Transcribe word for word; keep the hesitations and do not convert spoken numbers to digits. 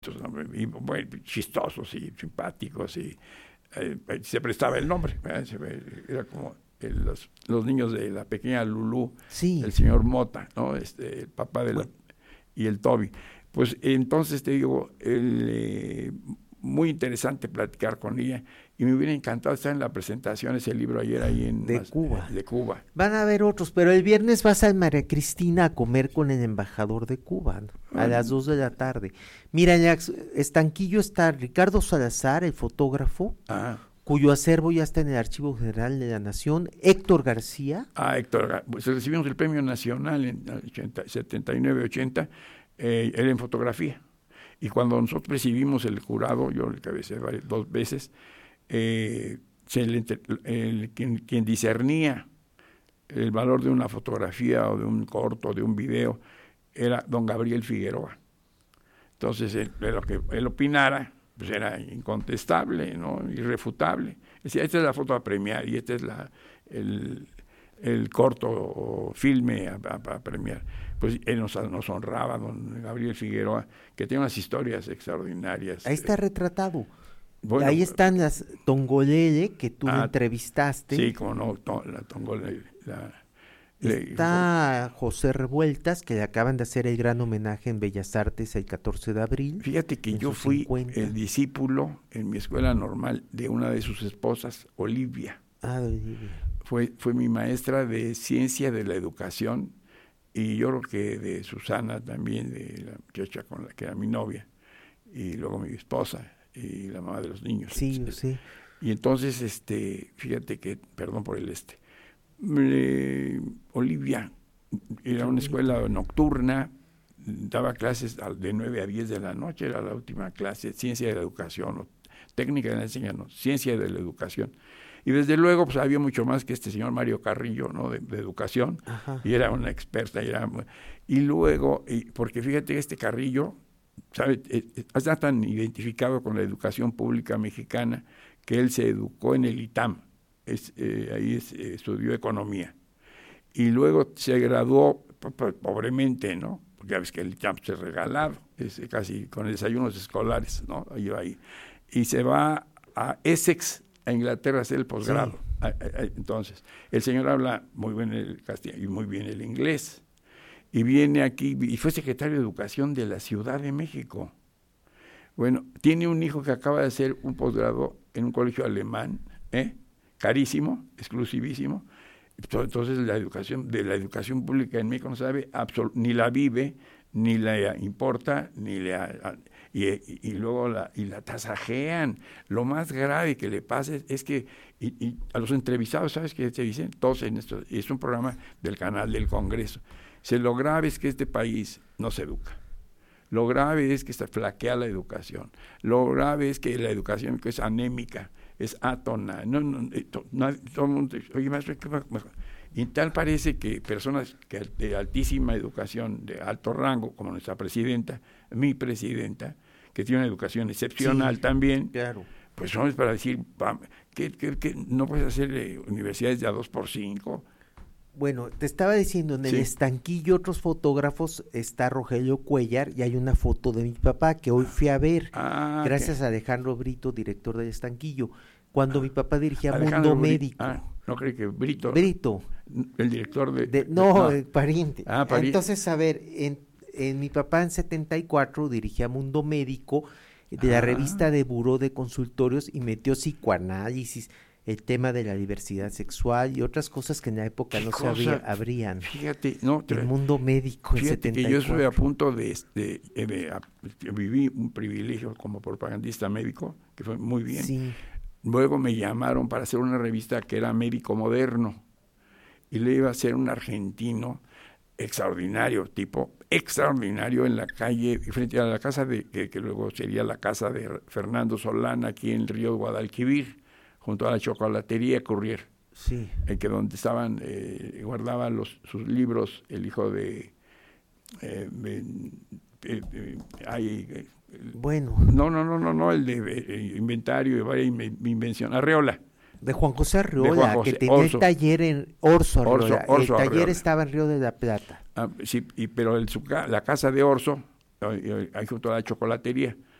y, bueno, chistosos y simpáticos, y eh, se prestaba el nombre, ¿verdad? Era como el, los, los niños de la pequeña Lulú, sí. el señor Mota, ¿no? Este, el papá de la, bueno. y el Toby. Pues entonces te digo, el, eh, muy interesante platicar con ella, y me hubiera encantado estar en la presentación, ese libro ayer ahí en de más, Cuba. De Cuba. Van a haber otros, pero el viernes vas a María Cristina a comer con el embajador de Cuba, ¿no? A las dos de la tarde. Mira, en Estanquillo está Ricardo Salazar, el fotógrafo, ah. cuyo acervo ya está en el Archivo General de la Nación. Héctor García. Ah, Héctor, pues recibimos el Premio Nacional en ochenta, setenta y nueve ochenta, eh, él en fotografía. Y cuando nosotros recibimos el jurado, yo le cabecé dos veces, eh, se le, el, quien, quien discernía el valor de una fotografía o de un corto, o de un video, era don Gabriel Figueroa. Entonces, él, lo que él opinara, pues era incontestable, ¿no? Irrefutable. Decía, esta es la foto a premiar y este es la, el, el corto o filme a, a, a premiar. Pues él nos, nos honraba, don Gabriel Figueroa, que tiene unas historias extraordinarias. Ahí está retratado. Bueno, ahí están las Tongolele que tú ah, entrevistaste. Sí, como no, to, la Tongolele. La, está le, José Revueltas, que le acaban de hacer el gran homenaje en Bellas Artes el catorce de abril. Fíjate que yo fui cincuenta. El discípulo en mi escuela normal de una de sus esposas, Olivia. Ah, Olivia. Fue, fue mi maestra de ciencia de la educación, y yo creo que de Susana también, de la muchacha con la que era mi novia, y luego mi esposa y la mamá de los niños. Sí, sí. Y entonces, este, fíjate que, perdón por el este, eh, Olivia era una escuela nocturna, daba clases de nueve a diez de la noche, era la última clase, ciencia de la educación, o técnica de la enseñanza, no, ciencia de la educación. Y desde luego, pues había mucho más que este señor Mario Carrillo, ¿no? De, de educación. Ajá. Y era una experta. Y, era, y luego, y porque fíjate, este Carrillo, ¿sabe? Está tan identificado con la educación pública mexicana que él se educó en el I T A M. Es, eh, ahí es, eh, estudió economía. Y luego se graduó pobremente, ¿no? Porque ya ves que el I T A M es regalado, es casi con desayunos escolares, ¿no? Ahí, ahí. Y se va a Essex, a Inglaterra, a hacer el posgrado. Sí. Entonces, el señor habla muy bien el castellano y muy bien el inglés. Y viene aquí, y fue secretario de Educación de la Ciudad de México. Bueno, tiene un hijo que acaba de hacer un posgrado en un colegio alemán, ¿eh? Carísimo, exclusivísimo. Entonces, la educación, de la educación pública en México no sabe, absol- ni la vive, ni la importa, ni la... Y, y, y luego la, y la tasajean. Lo más grave que le pasa es, es que y, y a los entrevistados, ¿sabes qué se dicen? Todos en esto, es un programa del canal del Congreso. Se, lo grave es que este país no se educa. Lo grave es que se flaquea la educación. Lo grave es que la educación que es anémica, es átona. No, no, to, no, todo el mundo, oye, maestro, ¿qué va? Y tal parece que personas que de altísima educación, de alto rango, como nuestra presidenta, mi presidenta, que tiene una educación excepcional sí, también, claro. Pues son para decir, que, que, que no puedes hacer eh, universidades de a dos por cinco. Bueno, te estaba diciendo, en el sí. Estanquillo, otros fotógrafos, está Rogelio Cuellar, y hay una foto de mi papá que hoy fui a ver, ah, gracias okay. a Alejandro Brito, director del Estanquillo, cuando ah, mi papá dirigía Alejandro Mundo Bri- Médico. Ah, no creo que Brito. Brito. El director de... de no, no, el pariente. Ah, pariente. Entonces, a ver, en, en mi papá en setenta y cuatro dirigía Mundo Médico, de la ah. revista de Buró de Consultorios, y metió psicoanálisis, el tema de la diversidad sexual y otras cosas que en la época no cosa? se habría, habrían. Fíjate, no, el mundo médico en fíjate setenta y cuatro. Que yo estuve a punto de, de, de, de, de viví un privilegio como propagandista médico, que fue muy bien. Sí. Luego me llamaron para hacer una revista que era Médico Moderno, y le iba a hacer un argentino extraordinario, tipo extraordinario, en la calle, frente a la casa de, que, que luego sería la casa de Fernando Solana, aquí en el río Guadalquivir, junto a la chocolatería Courrier, sí. en que donde estaban, eh, guardaban los, sus libros, el hijo de... Eh, eh, eh, eh, ay, eh, bueno. No, no, no, no, no, el de eh, inventario y vaya invención, Arreola. De Juan José Arreola, Juan José, que tenía Orso. el taller en Orso Arreola. Orso, Orso el taller Arreola. estaba en Río de la Plata. Ah, sí, y, pero el, su, la casa de Orso ahí junto a la chocolatería.